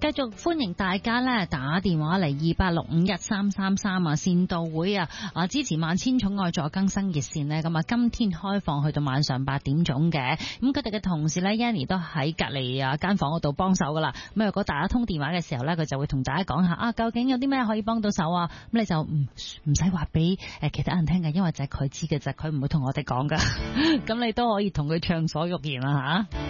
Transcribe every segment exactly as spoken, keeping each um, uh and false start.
續歡迎大家咧打電話嚟二八六五一三三三啊，善道會啊啊支持萬千寵愛助更生熱線呢，咁啊今天開放去到晚上八點鐘嘅，咁佢哋嘅同事咧 Yanny 都喺隔離啊間房嗰度幫手噶啦，咁如果打通電話嘅時候咧，佢就會同大家講下啊究竟有啲咩可以幫到手啊，咁你就唔唔使話俾誒其他人聽嘅，因為就係佢知嘅啫，佢唔會同我哋講噶，咁你都可以同佢暢所欲言啦吓。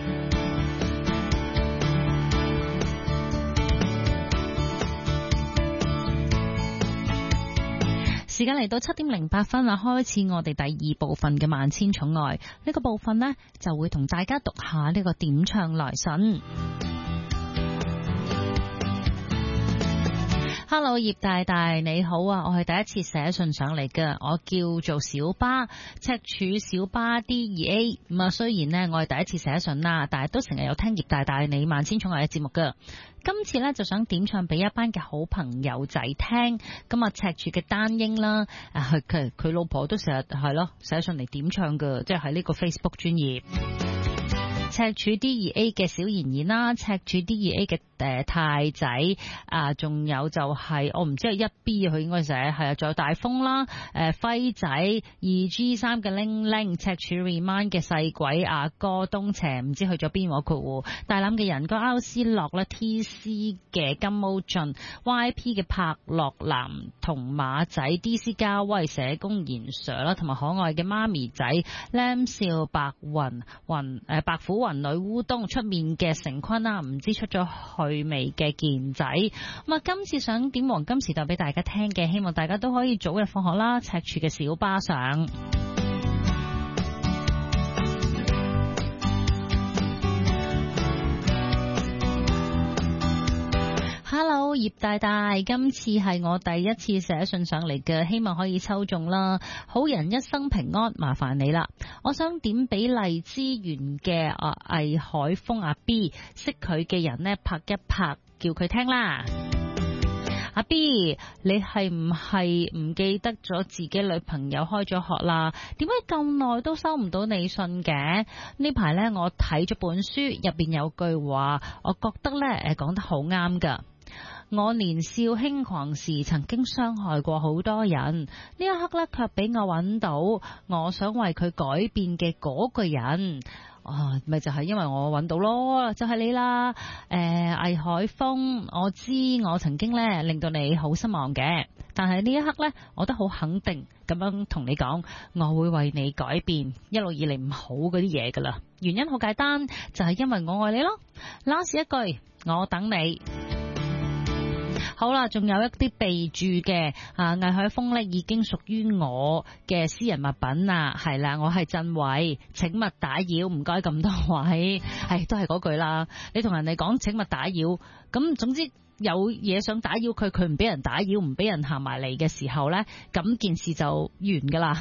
時間嚟到七點零八分啦，開始我哋第二部分嘅萬千寵愛。呢、這個部分呢，就會同大家讀下呢個點唱來信。Hello 葉大大你好啊，我係第一次寫信上嚟嘅，我叫做小巴，赤柱小巴 D 二 A。咁啊，雖然呢，我係第一次寫信啦，但係都成日有聽葉大大你萬千寵愛嘅節目噶。今次呢，就想點唱俾一班嘅好朋友仔聽，咁啊赤柱嘅丹英啦，誒佢佢老婆都成日係咯寫信嚟點唱噶，即係喺呢個 Facebook 專頁。赤柱 D 二 A 嘅小妍妍啦，赤柱 D 二 A 嘅誒太仔啊，仲有就係、是、我唔知係一 B 佢應該寫係啊，仲有大風啦，誒輝仔二 G 三嘅玲玲，赤柱 Remind 嘅細鬼阿哥東邪唔知去咗邊，我括弧大欖嘅人哥 R C 樂啦 T C 嘅金毛俊 Y P 嘅柏樂南同馬仔 D C 嘉威社工賢 Sir 啦，同埋可愛嘅媽咪仔 Lam 少白雲雲誒白虎雲女烏冬出面嘅成坤啦，唔知出咗去未嘅健仔。咁啊，今次想點黃金時代俾大家聽嘅，希望大家都可以早日放學啦，赤柱嘅小巴上。Hello 葉大大，今次係我第一次寫信上嚟嘅，希望可以抽中啦，好人一生平安，麻煩你啦。我想點俾荔枝園嘅啊魏海峰阿 B， 識佢嘅人呢拍一拍，叫佢聽啦。阿 B， 你係唔係唔記得咗自己女朋友開咗學啦？點解咁耐都收唔到你信嘅？呢排呢，我睇咗本書，入邊有句話，我覺得呢誒講得好啱噶。我年少輕狂時曾經傷害過好多人，呢一刻呢，卻俾我揾到我想為佢改變嘅嗰個人。啊，咪就係因為我揾到咯，就係你啦。誒、呃，魏海峰，我知我曾經呢令到你好失望嘅，但係呢一刻呢，我都好肯定咁樣同你講，我會為你改變一路以嚟唔好嗰啲嘢噶啦。原因好簡單，就係因為我愛你咯。last 一句，我等你。好啦，仲有一啲備注嘅啊，魏海峰呢已經屬於我嘅私人物品啦，係啦，我係鎮偉，請勿打擾，唔該咁多位，係都係嗰句啦，你同人哋講請勿打擾，咁總之有嘢想打擾佢，佢唔俾人打擾，唔俾人行埋嚟嘅時候呢，咁件事就完噶啦。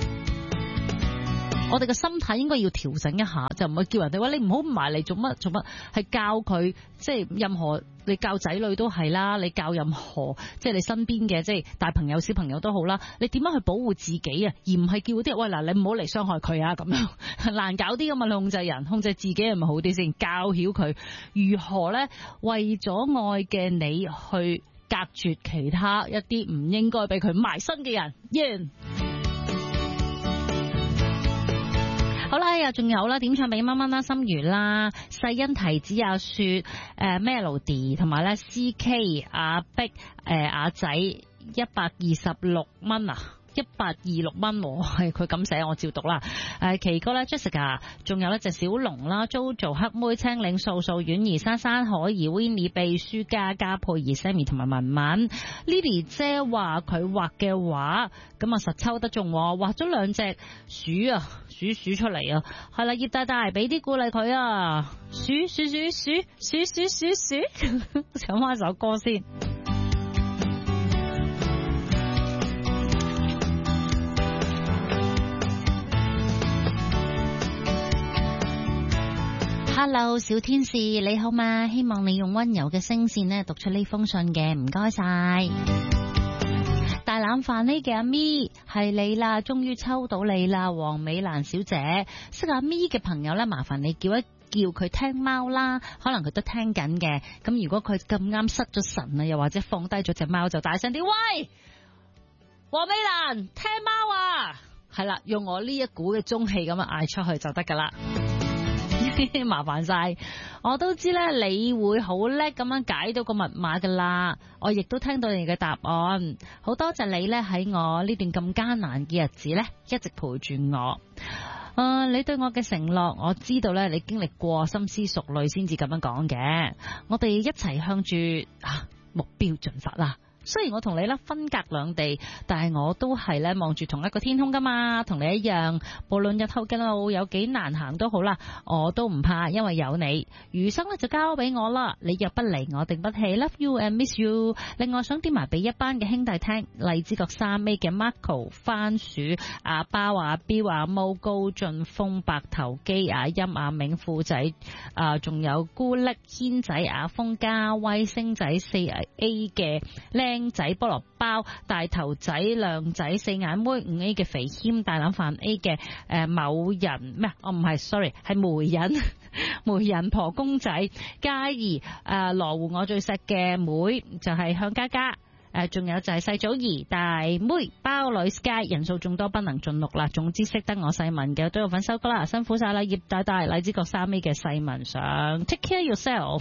我哋嘅心態應該要調整一下，就唔會叫人哋話你唔好埋嚟做乜做乜，係教佢，即係任何你教仔女都係啦，你教任何即係你身邊嘅即係大朋友小朋友都好啦，你點樣去保護自己啊？而唔係叫啲喂嗱，你唔好嚟傷害佢啊，咁樣難搞啲咁啊！控制人，控制自己係咪好啲先？教曉佢如何咧為咗愛嘅你去隔絕其他一啲唔應該俾佢埋身嘅人。Yeah! 好啦，又仲有啦，點唱俾蚊蚊啦、心如啦、細欣提子阿雪、誒 Melody 同埋咧 C K 阿碧、誒阿仔一百二十六蚊啊！一百二六蚊，係佢咁寫，我照讀啦。誒，奇哥咧 ，Jessica， 仲有咧隻小龍啦 ，Jojo 黑妹、青嶺素素、婉兒、珊珊、可兒、Winnie 秘書家、家佩兒、Sammy 同埋文文 ，Lily 姐話佢畫嘅畫，咁啊實抽得中，畫咗兩隻鼠啊，鼠鼠出嚟啊，係啦，葉大大俾啲鼓勵佢啊，鼠鼠鼠鼠鼠鼠鼠鼠，唱翻首歌先。Hello， 小天使你好嘛？希望你用溫柔嘅聲線呢讀出呢封信嘅，唔該晒。大欖飯呢嘅阿咪係你啦，終於抽到你啦，黃美蘭小姐。識阿咪嘅朋友呢，麻煩你叫一叫佢聽貓啦，可能佢都聽緊嘅。咁如果佢咁啱失咗神啊，又或者放低咗隻貓，就大聲啲喂，黃美蘭聽貓啊，係啦，用我呢一股嘅中氣咁樣嗌出去就得噶啦。麻煩晒，我都知咧，你會好叻咁樣解到個密碼噶啦。我亦都聽到你嘅答案，好多謝你咧喺我呢段咁艱難嘅日子咧，一直陪住我。誒、呃，你對我嘅承諾，我知道咧，你經歷過深思熟慮先至咁樣講嘅。我哋一齊向住、啊、目標進發啦。雖然我同你咧分隔兩地，但係我都係咧望住同一個天空噶嘛，同你一樣。無論日後嘅路有幾難行都好啦，我都唔怕，因為有你。餘生咧就交俾我啦，你若不離我定不棄。Love you and miss you。另外想點埋俾一班嘅兄弟聽，荔枝角三尾嘅 Marco、番薯、阿包、阿標、阿毛、高俊峰、白頭基、阿音、阿明、富仔，啊，仲有孤力軒仔、阿峰、嘉威、星仔、四 A 嘅靚僆仔菠蘿包、大頭仔亮仔、四眼妹五 A 嘅肥謙、大欖飯 A 嘅誒、呃、某人咩？我唔係 sorry 係媒人媒人婆公仔嘉怡誒羅湖我最錫嘅妹就係向嘉嘉誒，仲、呃、有就係細祖兒大妹包女 Sky， 人數眾多不能盡錄啦。總之識得我細文嘅都有份收歌啦，辛苦晒啦！葉大大荔枝角三 A 嘅細文上 Take care yourself。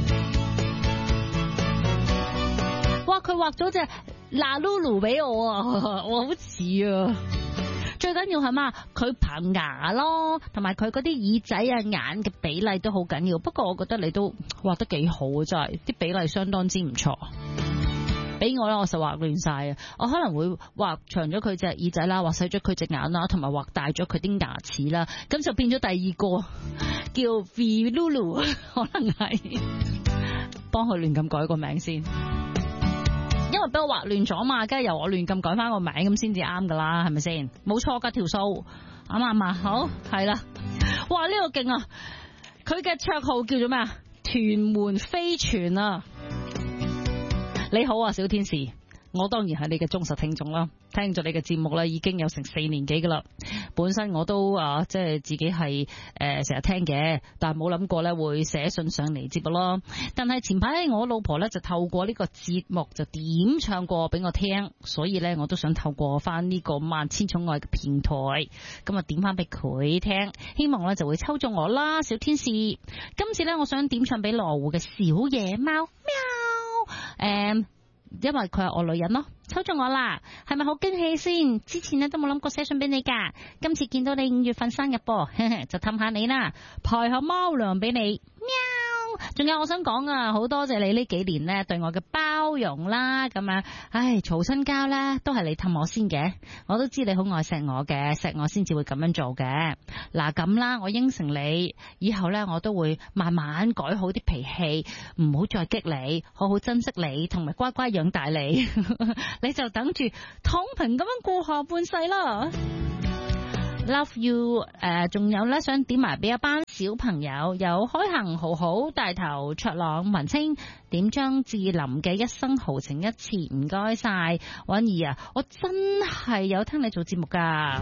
哇！佢畫咗隻嗱 Lulu 俾我啊，我好似啊！最緊要係嘛？佢棚牙咯，同埋佢嗰啲耳仔啊、眼嘅比例都好緊要。不過我覺得你都畫得幾好啊，真係啲比例相當之唔錯。俾我啦，我實畫亂晒啊！我可能會畫長咗佢隻耳仔啦，畫細咗佢隻眼啦，同埋畫大咗佢啲牙齒啦，咁就變咗第二個叫 V Lulu， 可能係幫佢亂咁改個名先。因為俾我畫亂咗嘛，梗係由我亂咁改翻個名咁先至啱噶啦，係咪先？冇錯噶條數，啱唔啱啊？好係啦，哇呢、這個勁啊！佢嘅綽號叫做咩啊？屯門飛傳啊！你好啊，小天使。我當然係你嘅忠實聽眾啦，聽咗你嘅節目啦，已經有成四年幾噶啦。本身我都啊，即係自己係誒成日聽嘅，但係冇諗過咧會寫信上嚟節目咯。但係前排我老婆咧就透過呢個節目就點唱過俾我聽，所以咧我都想透過翻呢個萬千寵愛嘅平台，咁啊點翻俾佢聽，希望咧就會抽中我啦，小天使。今次咧我想點唱俾羅湖嘅小野貓喵，誒、嗯。因為佢係我女人咯，抽中我啦，係咪好驚喜先？之前咧都冇諗過寫信俾你噶，今次見到你五月份生日噃，就氹下你啦，排下貓糧俾你，喵！仲有我想講啊，好多謝你呢幾年咧對我嘅包容啦，咁樣，唉，嘈親交啦，都係你氹我先嘅，我都知你好愛錫我嘅，錫我先至會咁樣做嘅。嗱咁啦，我應承你，以後咧我都會慢慢改好啲脾氣，唔好再激你，好好珍惜你，同埋乖乖養大你，你就等住躺平咁樣過下半世啦。Love you， 誒、呃，仲有咧，想點埋俾一班小朋友，有開行豪好、大頭、卓朗、文清，點張智霖嘅一生豪情一次，唔該晒，婉兒啊，我真係有聽你做節目噶。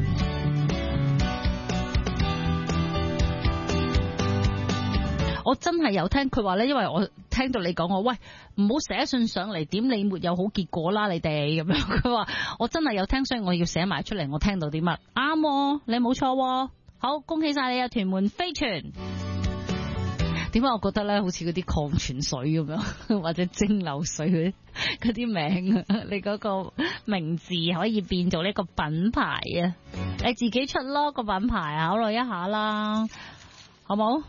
我真係有聽佢話咧，因為我聽到你講我喂，唔好寫信上嚟點你沒有好結果啦，你哋咁樣。佢話我真係有聽，所以我要寫埋出嚟。我聽到啲乜啱？你冇錯，好恭喜晒你啊！屯門飛傳，點解我覺得咧好似嗰啲礦泉水咁樣，或者蒸餾水嗰啲嗰啲名啊？你嗰個名字可以變做呢個品牌啊？你自己出咯個品牌，考慮一下啦，好冇？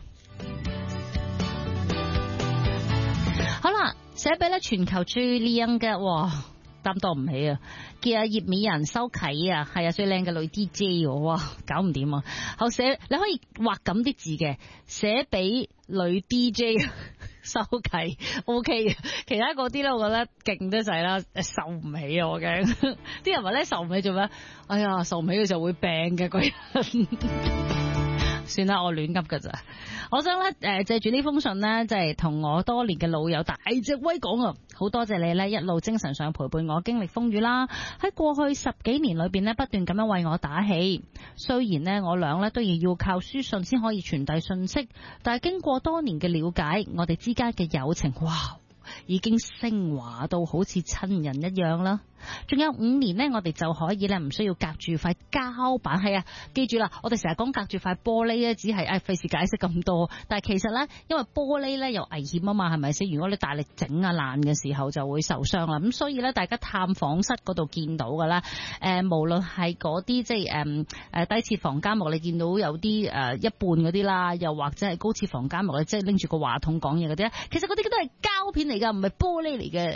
好啦，寫俾咧全球最靚嘅，哇，擔當唔起啊！叫阿葉美人收啟啊，係啊，最靚嘅女 D J， 哇，搞唔掂啊！好寫，你可以畫咁啲字嘅，寫俾女 D J 收啟 ，OK 嘅。其他嗰啲咧，我覺得勁得滯啦，受唔起啊！我驚，啲人話咧受唔起做咩？哎呀，受唔起佢就會病嘅個人。 算啦，我亂噏噶咋。我想咧誒借住呢封信呢，就係同我多年嘅老友大隻威講啊，好多謝你呢一路精神上陪伴我經歷風雨啦。喺過去十幾年裏邊呢，不斷咁樣為我打氣。雖然呢，我倆呢都要要靠書信先可以傳遞信息，但係經過多年嘅了解，我哋之間嘅友情，哇！已經升華到好似親人一樣啦。仲有五年呢，我哋就可以咧，唔需要隔住塊膠板。係啊，記住啦，我哋成日講隔住塊玻璃咧，只係誒費事解釋咁多。但係其實咧，因為玻璃咧有危險啊嘛，係咪先？如果你大力整啊爛嘅時候，就會受傷啦。咁所以咧，大家探訪室嗰度見到嘅啦，誒、呃，無論係嗰啲即係誒誒低設防監獄，你見到有啲誒、呃、一半嗰啲啦，又或者係高設防監獄咧，即係拎住個話筒講嘢嗰啲咧，其實嗰啲都係膠片嚟噶，唔係玻璃嚟嘅。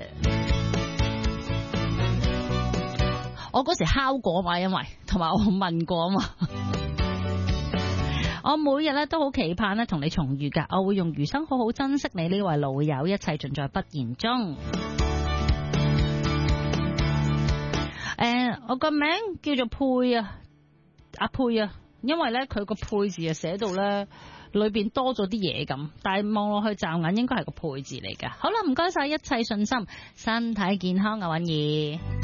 我嗰時敲過嘛，因為同埋我問過啊嘛。我每日咧都好期盼咧同你重遇噶，我會用餘生好好珍惜你呢位老友，一切盡在不言中。誒、呃，我個名叫做佩啊，阿佩啊，因為咧佢個佩字啊寫到咧裏邊多咗啲嘢咁，但係望落去驟眼應該係個佩字嚟噶。好啦，唔該晒，一切順心，身體健康啊，允兒。